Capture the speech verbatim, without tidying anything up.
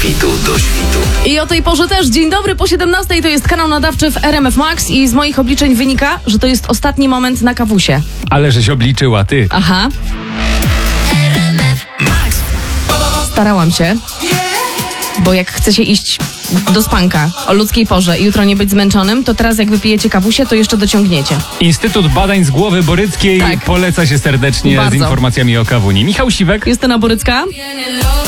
świtu do świtu. I o tej porze też. Dzień dobry, po siedemnastej to jest kanał nadawczy w R M F Max i z moich obliczeń wynika, że to jest ostatni moment na kawusie. Ale żeś obliczyła, ty. Aha. Starałam się, bo jak chce się iść do spanka o ludzkiej porze i jutro nie być zmęczonym, to teraz jak wypijecie kawusie, to jeszcze dociągniecie. Instytut Badań z Głowy Boryckiej Tak. poleca się serdecznie Bardzo. z informacjami o kawuni. Michał Siwek. Justyna Borycka.